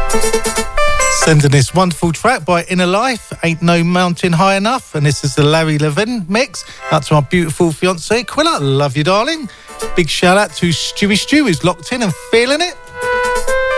Sending this wonderful track by Inner Life, Ain't No Mountain High Enough, and this is the Larry Levin mix. Out to my beautiful fiancée, Quilla. Love you, darling. Big shout out to Stewie Stew, who's locked in and feeling it.